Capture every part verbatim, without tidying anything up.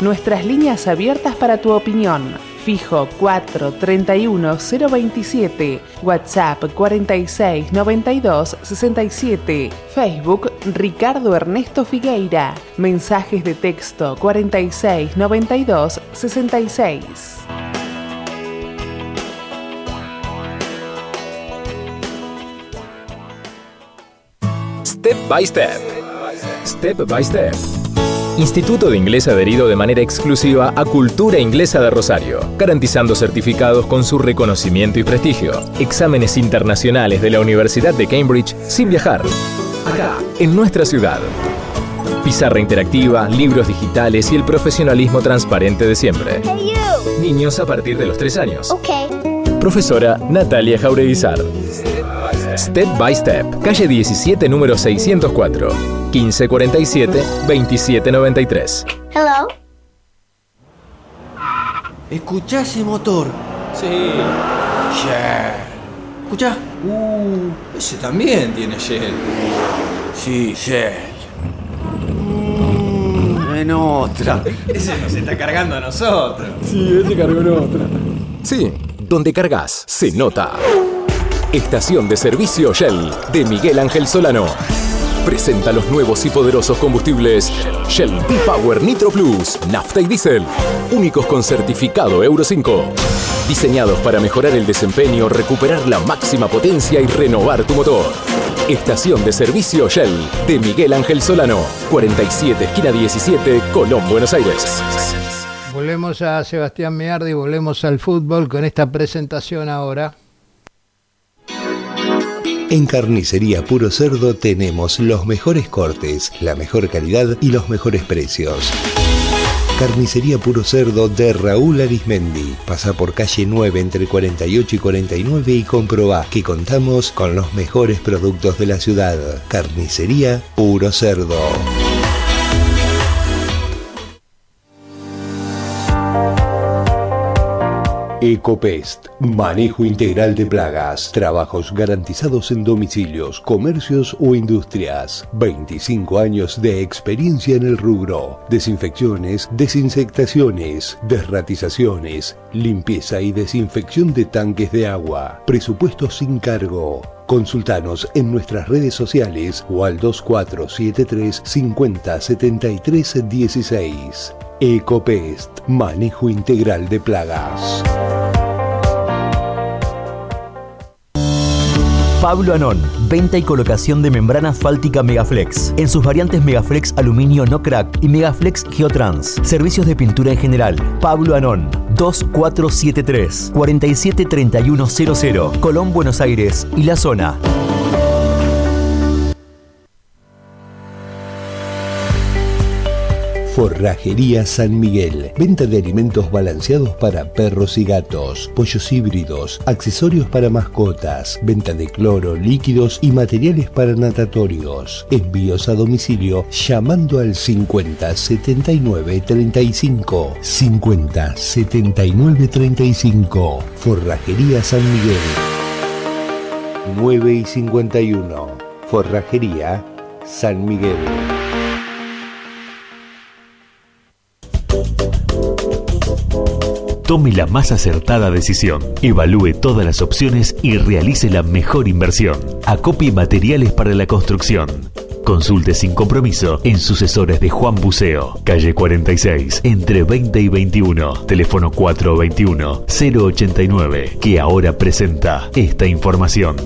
Nuestras líneas abiertas para tu opinión. Fijo cuatro treinta y uno cero veintisiete, WhatsApp cuarenta y seis noventa y dos sesenta y siete, Facebook Ricardo Ernesto Figueira, mensajes de texto cuarenta y seis noventa y dos sesenta y seis. Step by Step. Step by Step. Instituto de Inglés adherido de manera exclusiva a Cultura Inglesa de Rosario, garantizando certificados con su reconocimiento y prestigio. Exámenes internacionales de la Universidad de Cambridge sin viajar. Acá, en nuestra ciudad. Pizarra interactiva, libros digitales y el profesionalismo transparente de siempre. Hey you. Niños a partir de los tres años. Okay. Profesora Natalia Jaureguizar. Step by Step, calle diecisiete, número seiscientos cuatro, quince cuarenta y siete, veintisiete noventa y tres. Hello. ¿Escuchá ese motor? Sí. Shell. ¿Escuchá? Uh, ese también tiene Shell. Sí, Shell. Mm, en otra. Ese nos está cargando a nosotros. Sí, ese cargó en otra. Sí, donde cargas, se nota. Estación de servicio Shell de Miguel Ángel Solano. Presenta los nuevos y poderosos combustibles Shell V-Power Nitro Plus, nafta y diésel. Únicos con certificado Euro cinco. Diseñados para mejorar el desempeño, recuperar la máxima potencia y renovar tu motor. Estación de servicio Shell de Miguel Ángel Solano. cuarenta y siete, esquina diecisiete, Colón, Buenos Aires. Volvemos a Sebastián Meardi, volvemos al fútbol con esta presentación ahora. En Carnicería Puro Cerdo tenemos los mejores cortes, la mejor calidad y los mejores precios. Carnicería Puro Cerdo de Raúl Arismendi. Pasa por calle nueve entre cuarenta y ocho y cuarenta y nueve y comprobá que contamos con los mejores productos de la ciudad. Carnicería Puro Cerdo. Ecopest, manejo integral de plagas, trabajos garantizados en domicilios, comercios o industrias. veinticinco años de experiencia en el rubro. Desinfecciones, desinsectaciones, desratizaciones, limpieza y desinfección de tanques de agua. Presupuesto sin cargo. Consultanos en nuestras redes sociales o al dos cuatro siete tres cincuenta setenta y tres dieciséis. Ecopest, manejo integral de plagas. Pablo Anón, venta y colocación de membrana asfáltica Megaflex, en sus variantes Megaflex Aluminio No Crack y Megaflex Geotrans. Servicios de pintura en general. Pablo Anón, dos cuatro siete tres, cuarenta y siete treinta y uno cero cero, Colón, Buenos Aires y la zona. Forrajería San Miguel. Venta de alimentos balanceados para perros y gatos, pollos híbridos, accesorios para mascotas, venta de cloro, líquidos y materiales para natatorios. Envíos a domicilio llamando al cincuenta setenta y nueve treinta y cinco. cincuenta setenta y nueve treinta y cinco. Forrajería San Miguel. nueve y cincuenta y uno. Forrajería San Miguel. Tome la más acertada decisión, evalúe todas las opciones y realice la mejor inversión. Acopie materiales para la construcción. Consulte sin compromiso en Sucesores de Juan Buceo, calle cuarenta y seis, entre veinte y veintiuno, teléfono cuatro veintiuno cero ochenta y nueve, que ahora presenta esta información.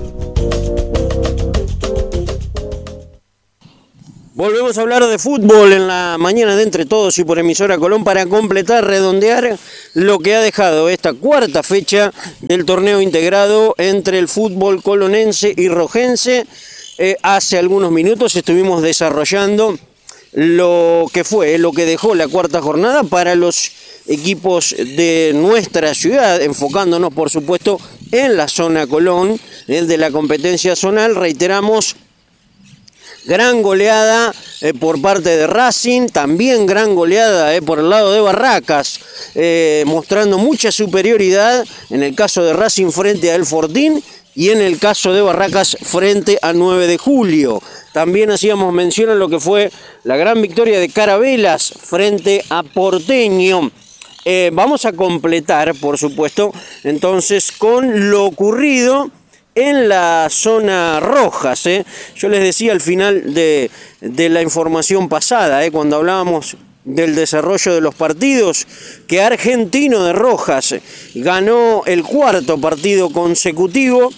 Volvemos a hablar de fútbol en la mañana de Entre Todos y por Emisora Colón para completar, redondear lo que ha dejado esta cuarta fecha del torneo integrado entre el fútbol colonense y rojense. Eh, hace algunos minutos estuvimos desarrollando lo que fue, lo que dejó la cuarta jornada para los equipos de nuestra ciudad, enfocándonos por supuesto en la zona Colón, el de la competencia zonal. Reiteramos, gran goleada eh, por parte de Racing, también gran goleada eh, por el lado de Barracas, eh, mostrando mucha superioridad en el caso de Racing frente a El Fortín, y en el caso de Barracas frente a nueve de julio. También hacíamos mención a lo que fue la gran victoria de Carabelas frente a Porteño. Eh, vamos a completar, por supuesto, entonces con lo ocurrido en la zona rojas. ¿eh? Yo les decía al final de, de la información pasada, ¿eh? cuando hablábamos del desarrollo de los partidos, que Argentino de Rojas ganó el cuarto partido consecutivo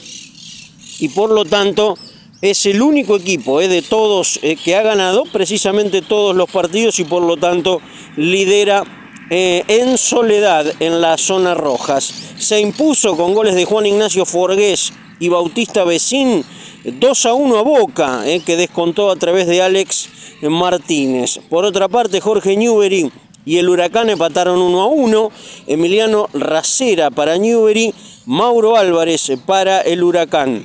y por lo tanto es el único equipo eh, de todos eh, que ha ganado precisamente todos los partidos y por lo tanto lidera eh, en soledad en la zona rojas. Se impuso con goles de Juan Ignacio Forgués y Bautista Vecín dos a uno a Boca, eh, que descontó a través de Alex Martínez. Por otra parte, Jorge Newbery y el Huracán empataron uno a uno. Emiliano Racera para Newbery, Mauro Álvarez para el Huracán.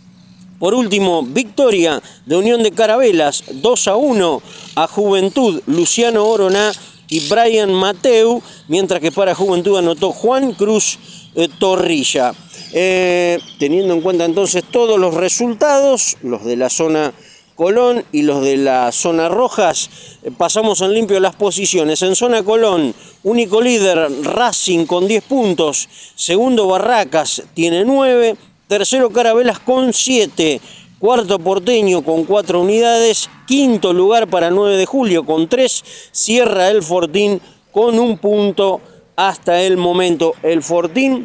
Por último, victoria de Unión de Carabelas, dos a uno a Juventud, Luciano Oroná y Brian Mateu, mientras que para Juventud anotó Juan Cruz eh, Torrilla. Eh, teniendo en cuenta entonces todos los resultados, los de la zona Colón y los de la zona rojas, eh, pasamos en limpio las posiciones. En zona Colón, único líder Racing con diez puntos, segundo Barracas tiene nueve, tercero Carabelas con siete, cuarto Porteño con cuatro unidades, quinto lugar para nueve de julio con tres, cierra el Fortín con un punto hasta el momento. El Fortín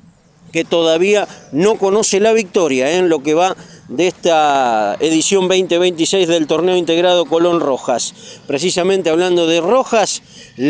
que todavía no conoce la victoria ¿eh? en lo que va de esta edición veinte veintiséis del torneo integrado Colón Rojas. Precisamente hablando de Rojas,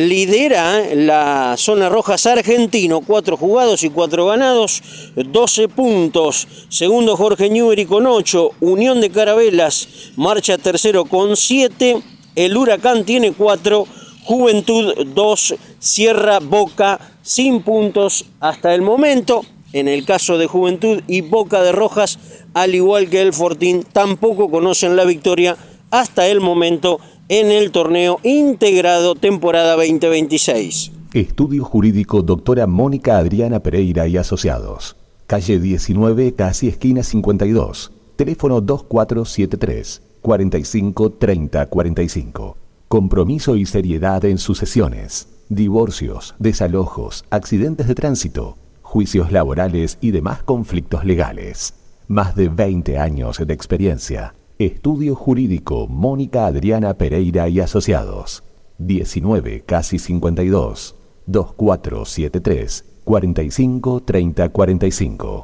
lidera ¿eh? la zona Rojas Argentino, cuatro jugados y cuatro ganados, doce puntos. Segundo Jorge Newbery con ocho, Unión de Carabelas marcha tercero con siete, el Huracán tiene cuatro, Juventud dos, cierra Boca sin puntos hasta el momento. En el caso de Juventud y Boca de Rojas, al igual que el Fortín, tampoco conocen la victoria hasta el momento en el torneo integrado temporada veinte veintiséis. Estudio Jurídico Doctora Mónica Adriana Pereira y Asociados. Calle diecinueve, casi esquina cincuenta y dos. Teléfono dos cuatro siete tres, cuatro cinco tres cero cuatro cinco. Compromiso y seriedad en sucesiones, divorcios, desalojos, accidentes de tránsito, juicios laborales y demás conflictos legales. Más de veinte años de experiencia. Estudio Jurídico Mónica Adriana Pereira y Asociados. diecinueve, casi cincuenta y dos. dos cuatro siete tres, cuatro cinco tres cero cuatro cinco.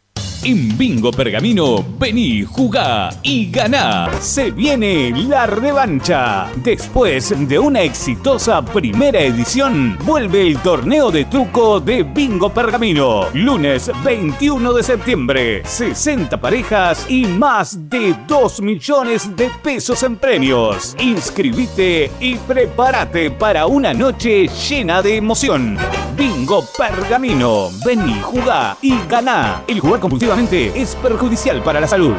En Bingo Pergamino, vení, jugá y ganá. Se viene la revancha. Después de una exitosa primera edición, vuelve el torneo de truco de Bingo Pergamino. Lunes veintiuno de septiembre. sesenta parejas y más de dos millones de pesos en premios. Inscribite y prepárate para una noche llena de emoción. Bingo Pergamino. Vení, jugá y ganá. El jugar compulsivamente es perjudicial para la salud.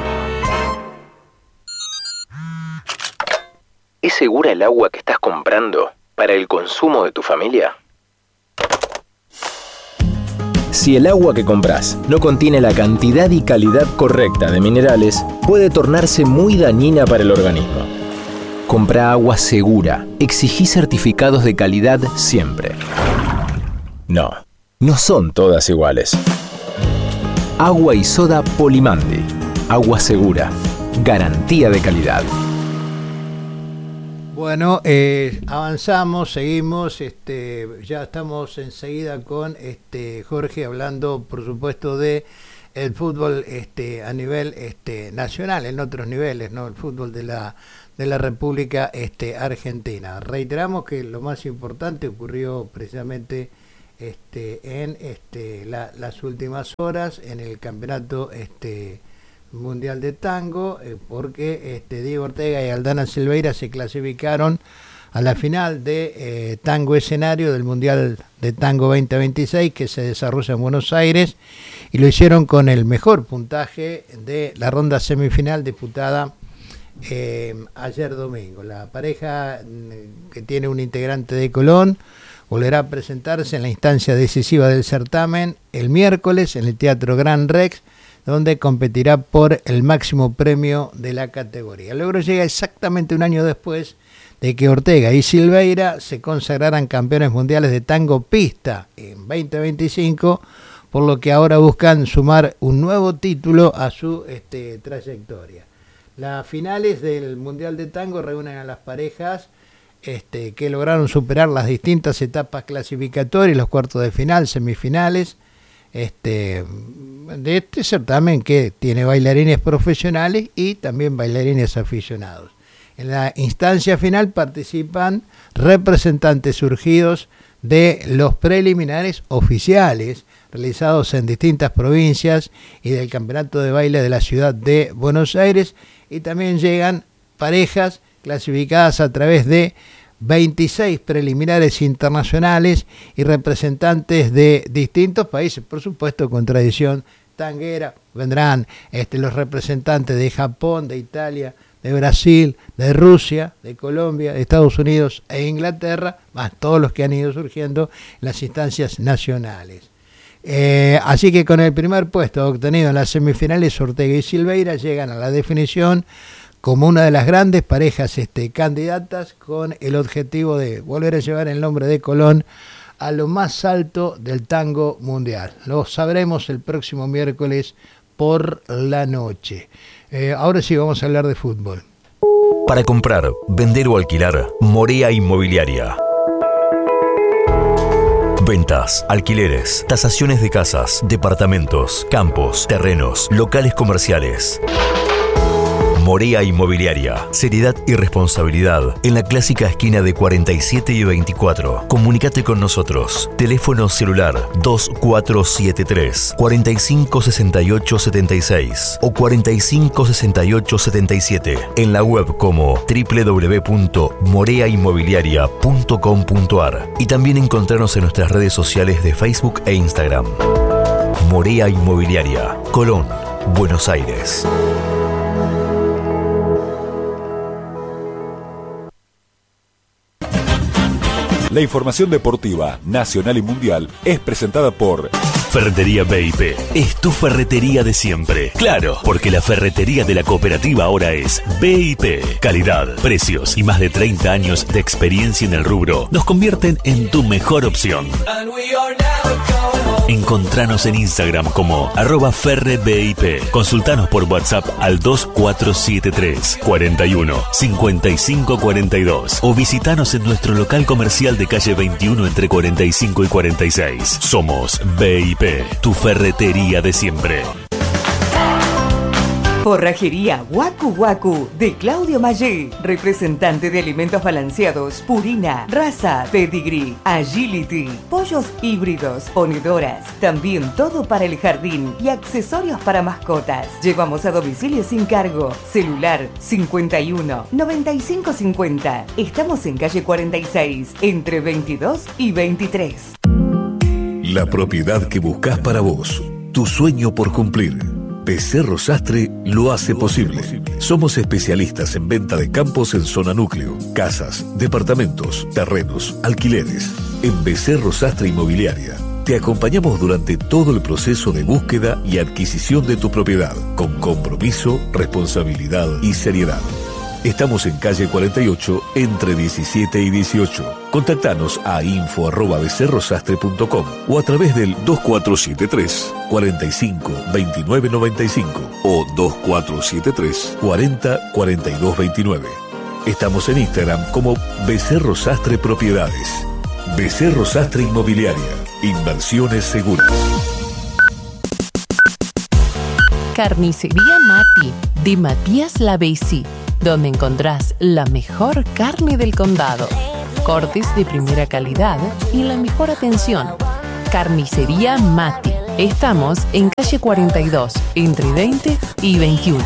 ¿Es segura el agua que estás comprando para el consumo de tu familia? Si el agua que compras no contiene la cantidad y calidad correcta de minerales, puede tornarse muy dañina para el organismo. Compra agua segura. Exigí certificados de calidad siempre. No, no son todas iguales. Agua y soda Polimandi. Agua segura. Garantía de calidad. Bueno, eh, avanzamos, seguimos. Este, ya estamos enseguida con este Jorge hablando, por supuesto, de el fútbol este, a nivel este, nacional, en otros niveles, ¿no? El fútbol de la de la República este, Argentina. Reiteramos que lo más importante ocurrió precisamente Este, en este, la, las últimas horas en el campeonato este, mundial de tango, eh, porque este, Diego Ortega y Aldana Silveira se clasificaron a la final de eh, tango escenario del mundial de tango veinte veintiséis que se desarrolla en Buenos Aires, y lo hicieron con el mejor puntaje de la ronda semifinal disputada eh, ayer domingo. La pareja que tiene un integrante de Colón volverá a presentarse en la instancia decisiva del certamen el miércoles en el Teatro Gran Rex, donde competirá por el máximo premio de la categoría. El logro llega exactamente un año después de que Ortega y Silveira se consagraran campeones mundiales de tango pista en veinte veinticinco, por lo que ahora buscan sumar un nuevo título a su este, trayectoria. Las finales del Mundial de Tango reúnen a las parejas este, que lograron superar las distintas etapas clasificatorias, los cuartos de final, semifinales, este, de este certamen que tiene bailarines profesionales y también bailarines aficionados. En la instancia final participan representantes surgidos de los preliminares oficiales realizados en distintas provincias y del Campeonato de Baile de la Ciudad de Buenos Aires, y también llegan parejas clasificadas a través de veintiséis preliminares internacionales y representantes de distintos países, por supuesto con tradición tanguera. Vendrán este, los representantes de Japón, de Italia, de Brasil, de Rusia, de Colombia, de Estados Unidos e Inglaterra, más todos los que han ido surgiendo en las instancias nacionales. Eh, así que con el primer puesto obtenido en las semifinales, Ortega y Silveira llegan a la definición como una de las grandes parejas este, candidatas, con el objetivo de volver a llevar el nombre de Colón a lo más alto del tango mundial. Lo sabremos el próximo miércoles por la noche. Eh, ahora sí vamos a hablar de fútbol. Para comprar, vender o alquilar, Morea Inmobiliaria. Ventas, alquileres, tasaciones de casas, departamentos, campos, terrenos, locales comerciales. Morea Inmobiliaria. Seriedad y responsabilidad en la clásica esquina de cuarenta y siete y veinticuatro. Comunícate con nosotros. Teléfono celular dos cuatro siete tres, cuatro cinco seis ocho siete seis o cuatro cinco seis ocho siete siete. En la web como doble u doble u doble u punto morea inmobiliaria punto com punto a r y también encontrarnos en nuestras redes sociales de Facebook e Instagram. Morea Inmobiliaria, Colón, Buenos Aires. La información deportiva, nacional y mundial, es presentada por Ferretería B I P. Es tu ferretería de siempre. Claro, porque la ferretería de la cooperativa ahora es B I P. Calidad, precios y más de treinta años de experiencia en el rubro nos convierten en tu mejor opción. Encontranos en Instagram como arroba ferrebip. Consultanos por WhatsApp al dos cuatro siete tres, cuarenta y uno, cincuenta y cinco cuarenta y dos o visitanos en nuestro local comercial de calle veintiuno entre cuarenta y cinco y cuarenta y seis. Somos B I P, tu ferretería de siempre. Forrajería Waku Waku de Claudio Maggi, representante de alimentos balanceados, Purina, Raza, Pedigree, Agility, pollos híbridos, ponedoras, también todo para el jardín y accesorios para mascotas. Llevamos a domicilio sin cargo. Celular cincuenta y uno, noventa y cinco cincuenta. Estamos en calle cuarenta y seis, entre veintidós y veintitrés. La propiedad que buscas para vos, tu sueño por cumplir. Becerro Sastre lo hace posible. Somos especialistas en venta de campos en zona núcleo, casas, departamentos, terrenos, alquileres. En Becerro Sastre Inmobiliaria te acompañamos durante todo el proceso de búsqueda y adquisición de tu propiedad, con compromiso, responsabilidad y seriedad. Estamos en calle cuarenta y ocho, entre diecisiete y dieciocho. Contactanos a info arroba becerrosastre punto com o a través del dos cuatro siete tres, cuarenta y cinco, veintinueve noventa y cinco o dos cuatro siete tres, cuarenta, cuarenta y dos veintinueve. Estamos en Instagram como Becerro Sastre Propiedades. Becerro Sastre Inmobiliaria. Inversiones seguras. Carnicería Mati, de Matías Lavesi, donde encontrás la mejor carne del condado, cortes de primera calidad y la mejor atención. Carnicería Mati. Estamos en calle cuarenta y dos, entre veinte y veintiuno.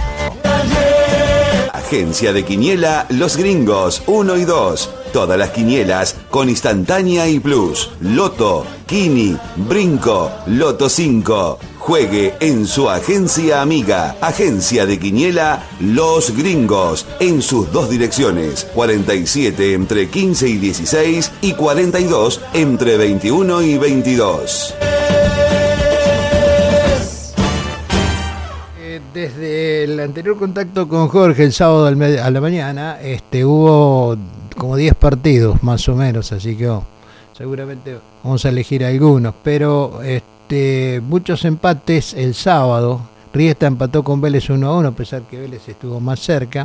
Agencia de Quiniela Los Gringos uno y dos. Todas las quinielas con instantánea y plus. Loto, Kini, Brinco, Loto cinco. Juegue en su agencia amiga. Agencia de Quiniela Los Gringos. En sus dos direcciones. cuarenta y siete entre quince y dieciséis y cuarenta y dos entre veintiuno y veintidós. desde el anterior contacto con Jorge el sábado al med- a la mañana, este, hubo como diez partidos más o menos, así que oh, seguramente vamos a elegir algunos, pero este, muchos empates el sábado. Riestra empató con Vélez uno a uno, a pesar que Vélez estuvo más cerca.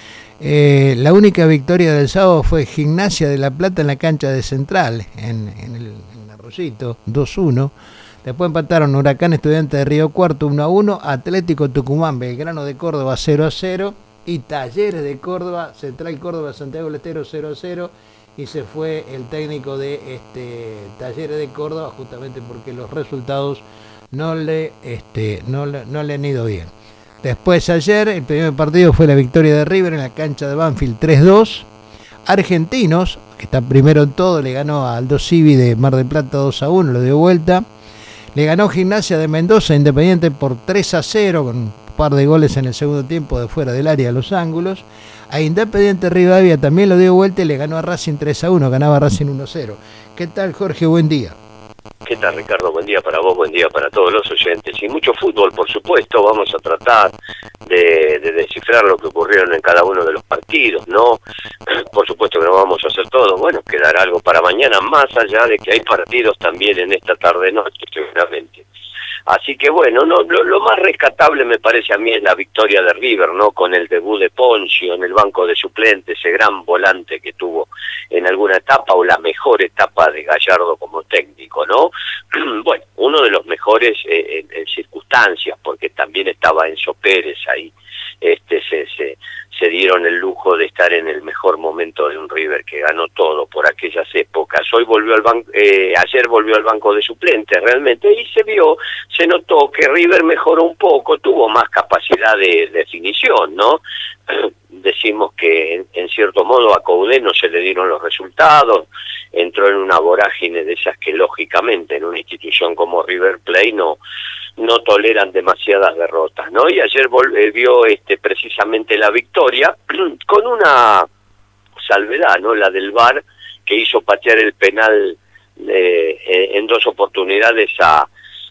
Eh, la única victoria del sábado fue Gimnasia de La Plata en la cancha de Central, en, en el en Arroyito, dos uno. Después empataron Huracán Estudiantes de Río Cuarto uno a uno, Atlético Tucumán Belgrano de Córdoba cero a cero y Talleres de Córdoba, Central Córdoba Santiago del Estero cero a cero, y se fue el técnico de este Talleres de Córdoba justamente porque los resultados no le, este, no, le, no le han ido bien. Después ayer el primer partido fue la victoria de River en la cancha de Banfield tres dos. Argentinos, que está primero en todo, le ganó a Aldo Civi de Mar del Plata dos a uno, lo dio vuelta. Le ganó Gimnasia de Mendoza Independiente por tres a cero, con un par de goles en el segundo tiempo de fuera del área a los ángulos. A Independiente Rivadavia también lo dio vuelta y le ganó a Racing tres a uno, ganaba Racing uno a cero. ¿Qué tal, Jorge? Buen día. ¿Qué tal, Ricardo? Buen día para vos, buen día para todos los oyentes. Y mucho fútbol, por supuesto. Vamos a tratar de, de descifrar lo que ocurrieron en cada uno de los partidos, ¿no? Por supuesto que no vamos a hacer todo. Bueno, quedará algo para mañana, más allá de que hay partidos también en esta tarde-noche, seguramente. Así que bueno, no, lo, lo más rescatable me parece a mí es la victoria de River, ¿no? Con el debut de Poncio en el banco de suplentes, ese gran volante que tuvo en alguna etapa, o la mejor etapa de Gallardo como técnico, ¿no? Bueno, uno de los mejores eh, en, en circunstancias, porque también estaba Enzo Pérez ahí, este se, se, se dieron el lujo de estar en el mejor momento de un River que ganó todo por aquellas épocas. Hoy volvió al banco, eh, ayer volvió al banco de suplentes realmente, y se vio, se notó que River mejoró un poco, tuvo más capacidad de definición, ¿no? Decimos que en, en cierto modo a Coudet no se le dieron los resultados, entró en una vorágine de esas que lógicamente en una institución como River Plate no no toleran demasiadas derrotas, ¿no? Y ayer volvió este precisamente la victoria con una salvedad, ¿no? La del V A R, que hizo patear el penal eh, en dos oportunidades a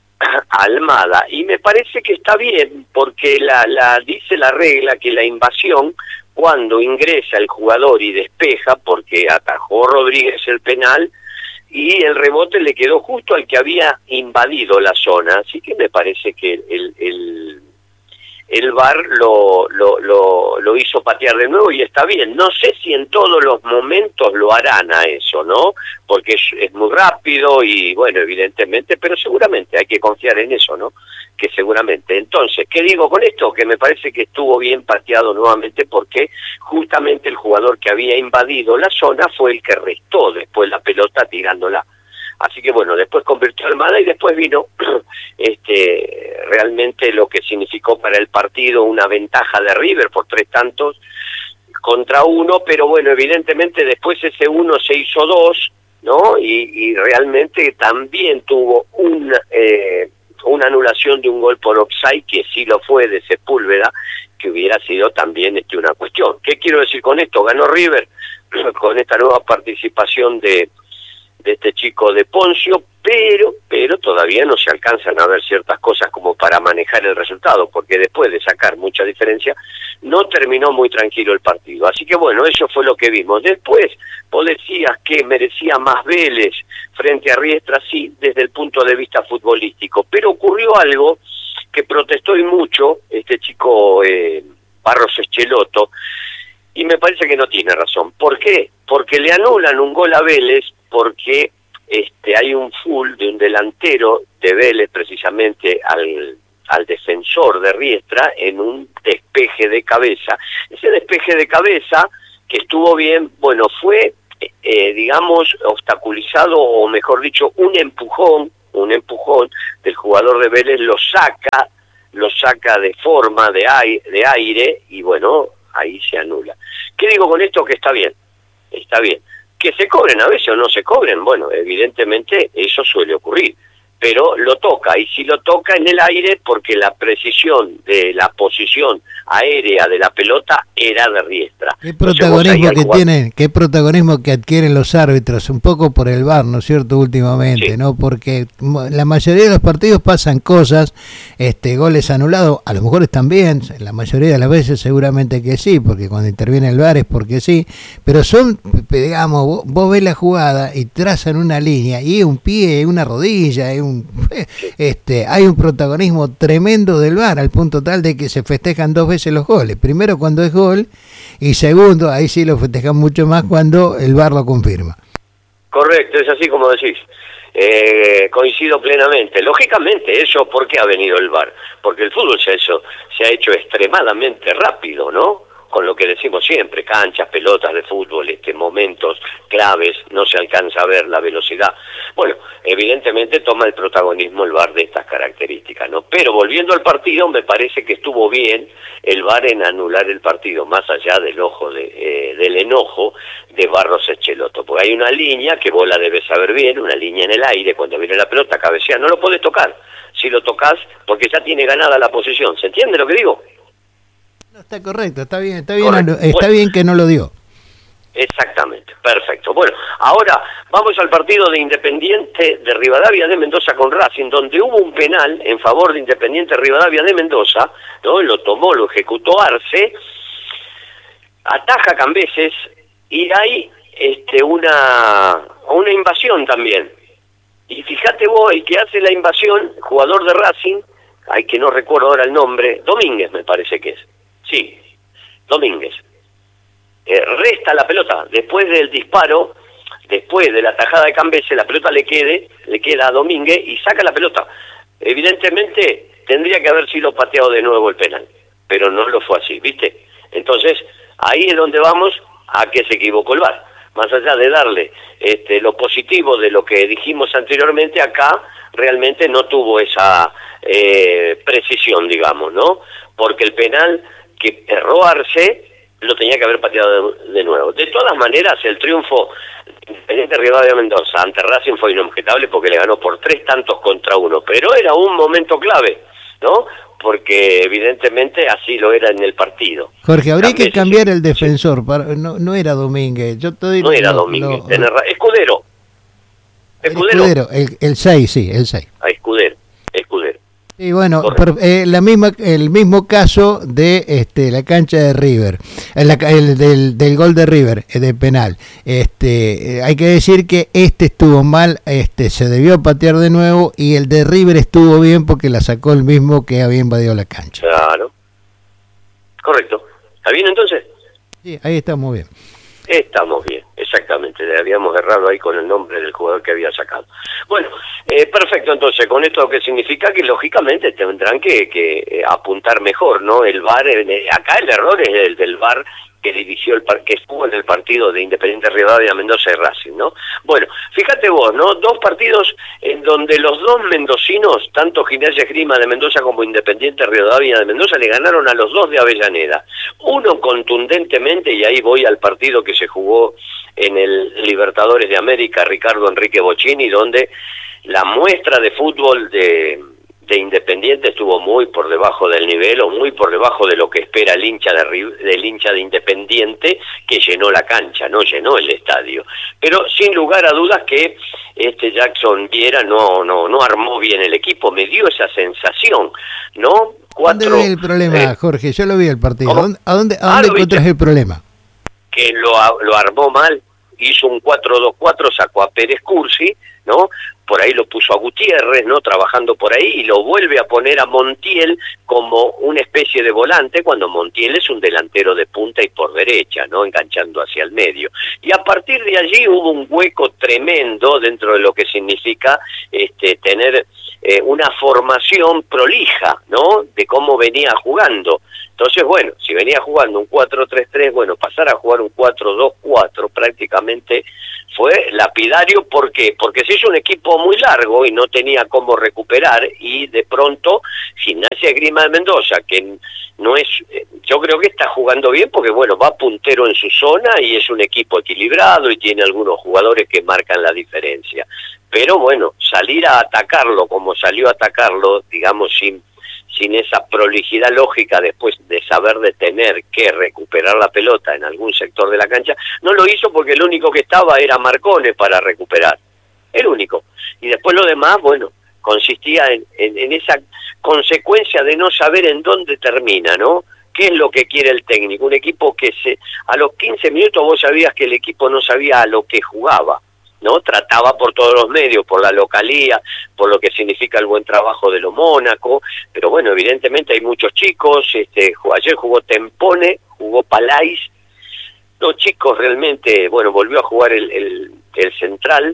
Almada, y me parece que está bien porque la, la dice la regla que la invasión, cuando ingresa el jugador y despeja, porque atajó Rodríguez el penal y el rebote le quedó justo al que había invadido la zona, así que me parece que el el, el V A R lo, lo, lo, lo hizo patear de nuevo y está bien. No sé si en todos los momentos lo harán a eso, ¿no? Porque es, es muy rápido y bueno, evidentemente, pero seguramente hay que confiar en eso, ¿no? Que seguramente. Entonces, ¿qué digo con esto? Que me parece que estuvo bien pateado nuevamente porque justamente el jugador que había invadido la zona fue el que restó después la pelota tirándola. Así que bueno, después convirtió Almada y después vino este realmente lo que significó para el partido una ventaja de River por tres tantos contra uno, pero bueno, evidentemente después ese uno se hizo dos, ¿no? Y, y realmente también tuvo un, eh, una anulación de un gol por offside, que sí lo fue de Sepúlveda, que hubiera sido también este, una cuestión. ¿Qué quiero decir con esto? Ganó River con esta nueva participación de de este chico de Poncio, pero pero todavía no se alcanzan a ver ciertas cosas como para manejar el resultado, porque después de sacar mucha diferencia, no terminó muy tranquilo el partido. Así que bueno, eso fue lo que vimos. Después, vos decías que merecía más Vélez frente a Riestra, sí, desde el punto de vista futbolístico, pero ocurrió algo que protestó y mucho este chico eh, Barros Echeloto, y me parece que no tiene razón. ¿Por qué? Porque le anulan un gol a Vélez, porque este hay un full de un delantero de Vélez precisamente al, al defensor de Riestra en un despeje de cabeza. Ese despeje de cabeza, que estuvo bien, bueno, fue, eh, digamos, obstaculizado, o mejor dicho, un empujón, un empujón del jugador de Vélez, lo saca, lo saca de forma de aire, de aire y bueno, ahí se anula. ¿Qué digo con esto? Que está bien, está bien. Que se cobren a veces o no se cobren, bueno, evidentemente eso suele ocurrir, pero lo toca, y si lo toca en el aire, porque la precisión de la posición aérea de la pelota era de Riestra. ¿Qué protagonismo que tienen, qué protagonismo que adquieren los árbitros, un poco por el V A R, ¿no es cierto?, últimamente, sí. ¿no? Porque la mayoría de los partidos pasan cosas, este, goles anulados, a lo mejor están bien, la mayoría de las veces seguramente que sí, porque cuando interviene el V A R es porque sí, pero son, digamos, vos, vos ves la jugada y trazan una línea, y es un pie, es una rodilla, es un Este, hay un protagonismo tremendo del V A R al punto tal de que se festejan dos veces los goles. Primero cuando es gol y segundo, ahí sí lo festejan mucho más cuando el V A R lo confirma. Correcto, es así como decís. Eh, coincido plenamente. Lógicamente, eso, ¿por qué ha venido el V A R? Porque el fútbol se ha hecho, se ha hecho extremadamente rápido, ¿no? Con lo que decimos siempre, canchas, pelotas de fútbol, este, momentos claves, no se alcanza a ver la velocidad. Bueno, evidentemente toma el protagonismo el V A R de estas características, ¿no? Pero volviendo al partido, me parece que estuvo bien el V A R en anular el partido, más allá del ojo de, eh, del enojo de Barros Echeloto, porque hay una línea que vos la debes saber bien, una línea en el aire, cuando viene la pelota cabecea, no lo podés tocar. Si lo tocas, porque ya tiene ganada la posición. ¿Se entiende lo que digo? No, está correcto, está bien, está bien, correcto. Está bueno. Bien que no lo dio. Exactamente, perfecto. Bueno, ahora vamos al partido de Independiente de Rivadavia de Mendoza con Racing, donde hubo un penal en favor de Independiente de Rivadavia de Mendoza, ¿no? Lo tomó, lo ejecutó Arce, ataja Cambeses y hay este, una, una invasión también. Y fíjate vos, el que hace la invasión, jugador de Racing, ay que no recuerdo ahora el nombre, Domínguez me parece que es. Sí, Domínguez. Eh, resta la pelota. Después del disparo, después de la tajada de Cambeses, la pelota le quede, le queda a Domínguez y saca la pelota. Evidentemente tendría que haber sido pateado de nuevo el penal, pero no lo fue así, ¿viste? Entonces, ahí es donde vamos a que se equivocó el V A R. Más allá de darle este, lo positivo de lo que dijimos anteriormente, acá realmente no tuvo esa eh, precisión, digamos, ¿no? Porque el penal que erró Arce lo tenía que haber pateado de, de nuevo. De todas maneras, el triunfo de Independiente Rivadavia de Mendoza ante Racing fue inobjetable porque le ganó por tres tantos contra uno, pero era un momento clave, ¿no? Porque evidentemente así lo era en el partido. Jorge, habría Cambeses, que cambiar el defensor, para, no, no era Domínguez. Yo te digo, no era no, Domínguez, no, no. Escudero. Escudero. Escudero, el, el seis, sí, el seis. Ah, Escudero, Escudero. Y bueno, per, eh, la misma, el mismo caso de este, la cancha de River, el, el del, del gol de River, de penal. Este, eh, hay que decir que este estuvo mal, este, se debió patear de nuevo, y el de River estuvo bien porque la sacó el mismo que había invadido la cancha. Claro. Correcto. ¿Está bien entonces? Sí, ahí estamos bien. Estamos bien, exactamente, le habíamos errado ahí con el nombre del jugador que había sacado. Bueno, eh, perfecto, entonces, con esto que significa que lógicamente tendrán que, que eh, apuntar mejor, ¿no? El V A R, eh, acá el error es el del V A R que dirigió el par que estuvo en el partido de Independiente Rivadavia, Mendoza y Racing, ¿no? Bueno, fíjate vos, ¿no? Dos partidos en donde los dos mendocinos, tanto Gimnasia Esgrima de Mendoza como Independiente Rivadavia de Mendoza, le ganaron a los dos de Avellaneda. Uno contundentemente, y ahí voy al partido que se jugó en el Libertadores de América, Ricardo Enrique Bocchini, donde la muestra de fútbol de... de Independiente estuvo muy por debajo del nivel, o muy por debajo de lo que espera el hincha de, del hincha de Independiente, que llenó la cancha, no llenó el estadio. Pero sin lugar a dudas que este Jackson Viera no no no armó bien el equipo, me dio esa sensación, ¿no? Cuatro, ¿Dónde ve el problema, eh, Jorge? Yo lo vi el partido. ¿Cómo? ¿A dónde, a dónde ah, encontrás el problema? Que lo, lo armó mal, hizo un cuatro dos cuatro, sacó a Pérez Cursi, ¿no? Por ahí lo puso a Gutiérrez, ¿no? Trabajando por ahí, y lo vuelve a poner a Montiel como una especie de volante, cuando Montiel es un delantero de punta y por derecha, ¿no? Enganchando hacia el medio. Y a partir de allí hubo un hueco tremendo dentro de lo que significa este tener eh, una formación prolija, ¿no? De cómo venía jugando. Entonces, bueno, si venía jugando un cuatro tres tres, bueno, pasar a jugar un cuatro dos cuatro prácticamente fue lapidario. ¿Por qué? Porque se hizo un equipo muy largo y no tenía cómo recuperar, y de pronto Gimnasia Esgrima de Mendoza, que no es, yo creo que está jugando bien porque bueno, va puntero en su zona y es un equipo equilibrado y tiene algunos jugadores que marcan la diferencia, pero bueno, salir a atacarlo como salió a atacarlo, digamos, sin sin esa prolijidad lógica después de saber de tener que recuperar la pelota en algún sector de la cancha, no lo hizo porque el único que estaba era Marcone para recuperar, el único, y después lo demás, bueno, consistía en, en, en esa consecuencia de no saber en dónde termina, ¿no? ¿Qué es lo que quiere el técnico? Un equipo que se a los quince minutos vos sabías que el equipo no sabía a lo que jugaba, ¿no? Trataba por todos los medios, por la localía, por lo que significa el buen trabajo de lo Mónaco, pero bueno, evidentemente hay muchos chicos, este, ayer jugó Tempone, jugó Palais, los chicos realmente, bueno, volvió a jugar el, el, el central,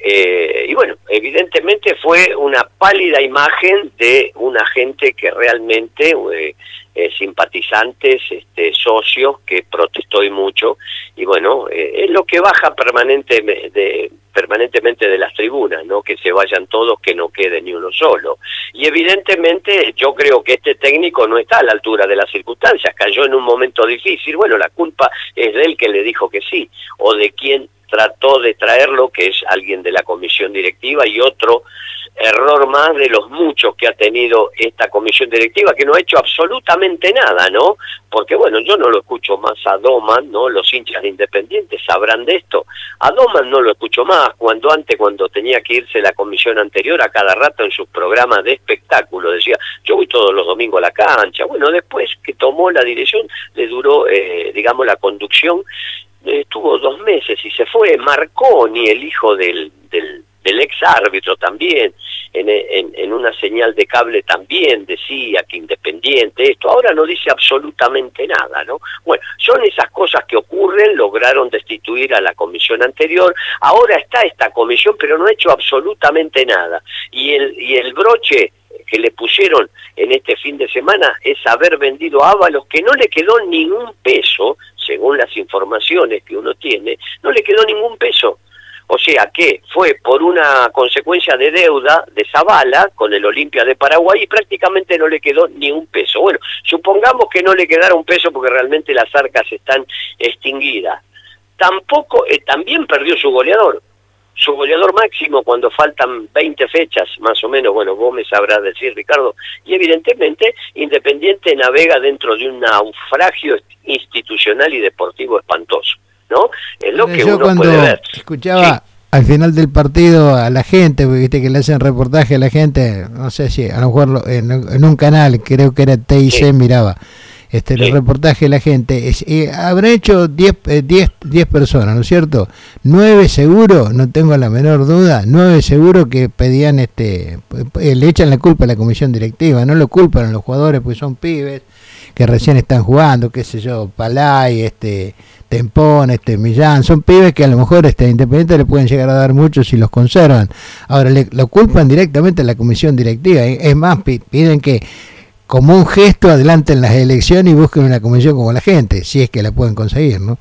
eh, y bueno, evidentemente fue una pálida imagen de una gente que realmente, eh, eh, simpatizantes, este, socios, que protestó y mucho, y bueno, eh, es lo que baja permanente de, permanentemente de las tribunas, ¿no? Que se vayan todos, que no quede ni uno solo. Y evidentemente yo creo que este técnico no está a la altura de las circunstancias, cayó en un momento difícil, bueno, la culpa es de él que le dijo que sí, o de quien trató de traerlo, que es alguien de la comisión directiva, y otro error más de los muchos que ha tenido esta comisión directiva, que no ha hecho absolutamente nada, ¿no? Porque bueno, yo no lo escucho más a Doman, ¿no? Los hinchas de Independiente sabrán de esto. A Doman no lo escucho más, cuando antes, cuando tenía que irse la comisión anterior, a cada rato en sus programas de espectáculo decía, yo voy todos los domingos a la cancha. Bueno, después que tomó la dirección, le duró, eh, digamos, la conducción, estuvo dos meses y se fue. Marconi, el hijo del, del, del ex árbitro también, en, en, en una señal de cable también decía que Independiente esto, ahora no dice absolutamente nada, ¿no? Bueno, son esas cosas que ocurren, lograron destituir a la comisión anterior, ahora está esta comisión pero no ha hecho absolutamente nada, y el, y el broche que le pusieron en este fin de semana es haber vendido a Ábalos, que no le quedó ningún peso, según las informaciones que uno tiene, no le quedó ningún peso. O sea que fue por una consecuencia de deuda de Zavala con el Olimpia de Paraguay y prácticamente no le quedó ni un peso. Bueno, supongamos que no le quedara un peso porque realmente las arcas están extinguidas. Tampoco, eh, también perdió su goleador. Su goleador máximo cuando faltan veinte fechas, más o menos, bueno, vos me sabrás decir, Ricardo, y evidentemente Independiente navega dentro de un naufragio institucional y deportivo espantoso, ¿no? Es lo que Yo uno cuando puede ver. escuchaba sí. al final del partido a la gente, porque viste que le hacen reportaje a la gente, no sé si a lo mejor lo, en, en un canal, creo que era T I C, sí. miraba este sí. el reportaje de la gente, es, eh, habrán hecho diez personas, ¿no es cierto? nueve seguro, no tengo la menor duda, nueve seguro que pedían, este eh, le echan la culpa a la comisión directiva, no lo culpan a los jugadores porque son pibes que recién están jugando, qué sé yo, Palay, este Tempón, este Millán, son pibes que a lo mejor este Independiente le pueden llegar a dar mucho si los conservan. Ahora le, lo culpan directamente a la comisión directiva, es más, piden que como un gesto adelanten las elecciones y busquen una comisión como la gente, si es que la pueden conseguir, ¿no?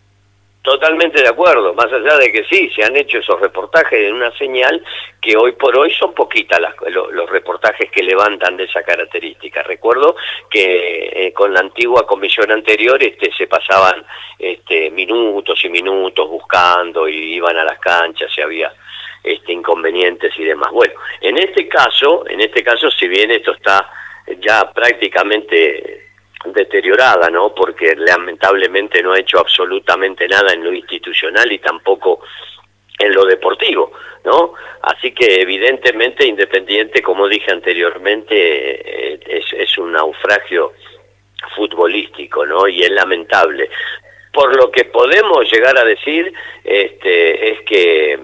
Totalmente de acuerdo, más allá de que sí, se han hecho esos reportajes en una señal que hoy por hoy son poquitas las, los, los reportajes que levantan de esa característica. Recuerdo que eh, con la antigua comisión anterior este, se pasaban este, minutos y minutos buscando y iban a las canchas y había este, inconvenientes y demás. Bueno, en este caso, en este caso, si bien esto está ya prácticamente deteriorada, ¿no? Porque lamentablemente no ha hecho absolutamente nada en lo institucional y tampoco en lo deportivo, ¿no? Así que evidentemente Independiente, como dije anteriormente, es, es un naufragio futbolístico, ¿no? Y es lamentable. Por lo que podemos llegar a decir, este, es que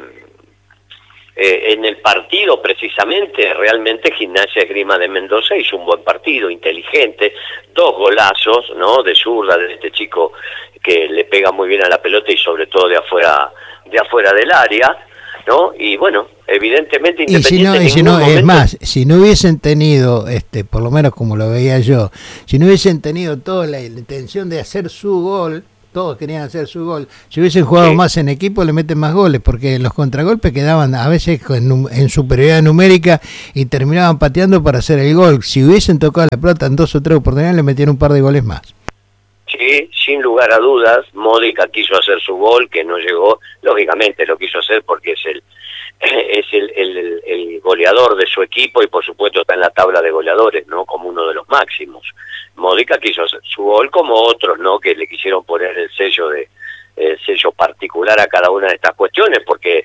Eh, en el partido precisamente, realmente Gimnasia Esgrima de Mendoza hizo un buen partido, inteligente, dos golazos, ¿no? De zurda de este chico que le pega muy bien a la pelota y sobre todo de afuera, de afuera del área, ¿no? Y bueno, evidentemente Independiente. Y si no, y si no momento... es más, si no hubiesen tenido, este, por lo menos como lo veía yo, si no hubiesen tenido toda la intención de hacer su gol, todos querían hacer su gol. Si hubiesen jugado sí. más en equipo, le meten más goles, porque los contragolpes quedaban a veces en, en superioridad numérica y terminaban pateando para hacer el gol. Si hubiesen tocado la pelota en dos o tres oportunidades, le metían un par de goles más. Sí, sin lugar a dudas, Modica quiso hacer su gol, que no llegó, lógicamente lo quiso hacer porque es el es el, el, el, el goleador de su equipo y por supuesto está en la tabla de goleadores, ¿no? Como uno de los máximos. Modica quiso hacer su gol como otros, ¿no? Que le quisieron poner el sello de el sello particular a cada una de estas cuestiones, porque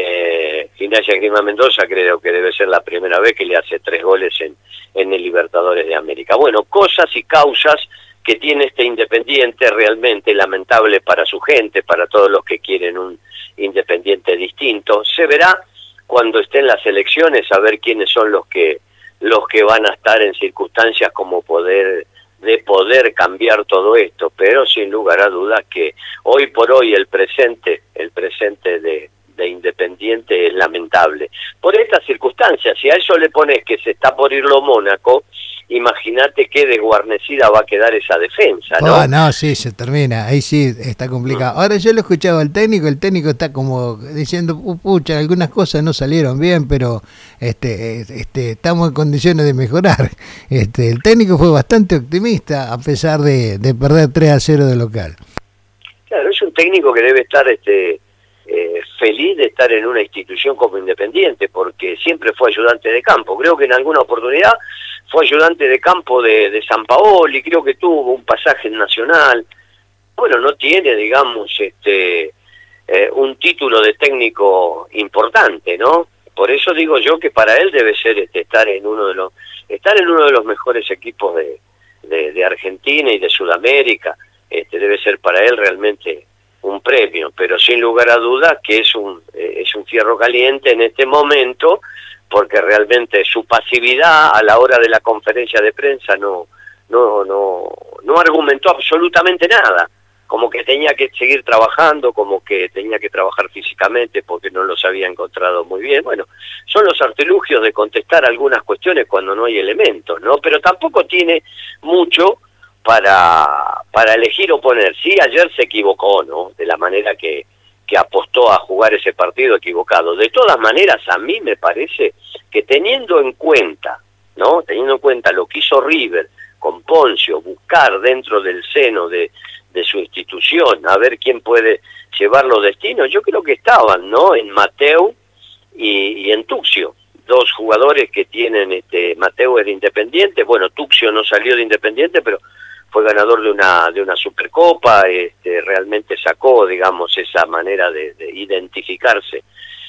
eh, Gimnasia Grima Mendoza creo que debe ser la primera vez que le hace tres goles en, en el Libertadores de América. Bueno, cosas y causas que tiene este Independiente realmente lamentable para su gente, para todos los que quieren un Independiente distinto. Se verá cuando estén las elecciones a ver quiénes son los que los que van a estar en circunstancias como poder de poder cambiar todo esto, pero sin lugar a dudas que hoy por hoy el presente, el presente de, de Independiente es lamentable. Por estas circunstancias, si a eso le pones que se está por irlo Mónaco, imagínate qué desguarnecida va a quedar esa defensa, ¿no? Ah, oh, no, sí, se termina, ahí sí está complicado. Ahora yo lo he escuchado al técnico, el técnico está como diciendo, pucha, algunas cosas no salieron bien, pero este, este, estamos en condiciones de mejorar. Este, el técnico fue bastante optimista a pesar de, de perder tres a cero de local. Claro, es un técnico que debe estar este eh, feliz de estar en una institución como Independiente, porque siempre fue ayudante de campo. Creo que en alguna oportunidad fue ayudante de campo de, de San Paoli, creo que tuvo un pasaje en Nacional. Bueno, no tiene, digamos, este eh, un título de técnico importante, ¿no? Por eso digo yo que para él debe ser este, estar en uno de los estar en uno de los mejores equipos de, de, de Argentina y de Sudamérica. Este, debe ser para él realmente un premio, pero sin lugar a dudas que es un eh, es un fierro caliente en este momento, porque realmente su pasividad a la hora de la conferencia de prensa no no no no argumentó absolutamente nada, como que tenía que seguir trabajando, como que tenía que trabajar físicamente porque no los había encontrado muy bien. Bueno, son los artilugios de contestar algunas cuestiones cuando no hay elementos, ¿no? Pero tampoco tiene mucho para para elegir o poner. Sí, ayer se equivocó, ¿no? De la manera que que apostó a jugar ese partido equivocado. De todas maneras, a mí me parece que teniendo en cuenta, ¿no? Teniendo en cuenta lo que hizo River con Poncio, buscar dentro del seno de, de su institución, a ver quién puede llevar los destinos, yo creo que estaban, ¿no? En Mateu y, y en Tuccio, dos jugadores que tienen, este Mateu era Independiente, bueno, Tuccio no salió de Independiente, pero fue ganador de una de una Supercopa, este, realmente sacó, digamos, esa manera de, de identificarse.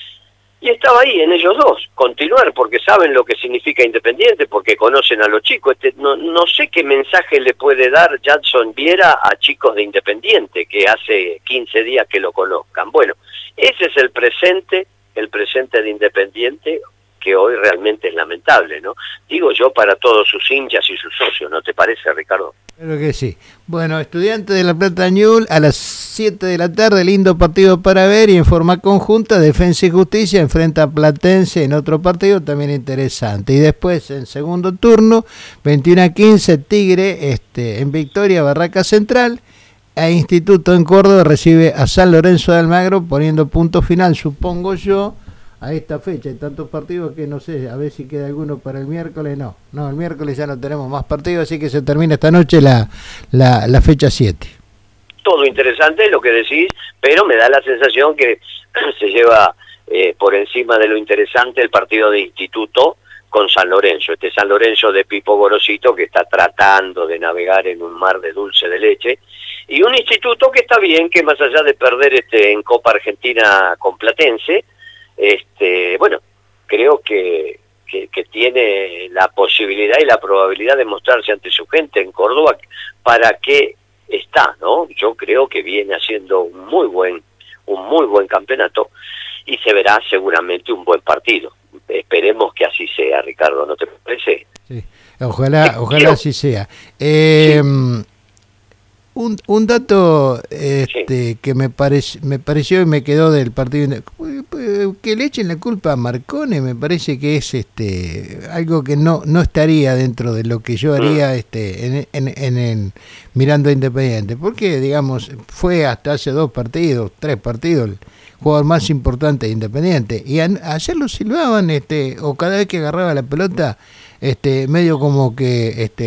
Y estaba ahí en ellos dos, continuar, porque saben lo que significa Independiente, porque conocen a los chicos. Este, no, no sé qué mensaje le puede dar Jadson Viera a chicos de Independiente, que hace quince días que lo conozcan. Bueno, ese es el presente, el presente de Independiente, que hoy realmente es lamentable, ¿no? Digo yo para todos sus hinchas y sus socios, ¿no te parece, Ricardo? Creo que sí. Bueno, Estudiantes de La Plata Ñul a las siete de la tarde, lindo partido para ver, y en forma conjunta Defensa y Justicia enfrenta a Platense en otro partido también interesante. Y después, en segundo turno, veintiuno a quince, Tigre este, en Victoria, Barraca Central, e Instituto en Córdoba recibe a San Lorenzo de Almagro, poniendo punto final, supongo yo, a esta fecha. Hay tantos partidos que no sé, a ver si queda alguno para el miércoles. No, no, el miércoles ya no tenemos más partidos, así que se termina esta noche la, la, la fecha siete. Todo interesante lo que decís, pero me da la sensación que se lleva eh, por encima de lo interesante el partido de Instituto con San Lorenzo, este San Lorenzo de Pipo Gorosito que está tratando de navegar en un mar de dulce de leche, y un Instituto que está bien, que más allá de perder este en Copa Argentina con Platense, este bueno, creo que, que, que tiene la posibilidad y la probabilidad de mostrarse ante su gente en Córdoba para que está, ¿no? Yo creo que viene haciendo un muy buen un muy buen campeonato y se verá seguramente un buen partido. Esperemos que así sea, Ricardo, ¿no te parece? Sí, ojalá, ojalá así sea. Eh, sí. Un, un dato este, sí. que me, parec- me pareció y me quedó del partido, que le echen la culpa a Marcone, me parece que es este algo que no no estaría dentro de lo que yo haría este en, en, en, en mirando a Independiente, porque digamos fue hasta hace dos partidos, tres partidos, el jugador más importante de Independiente, y a, ayer lo silbaban este o cada vez que agarraba la pelota este medio como que este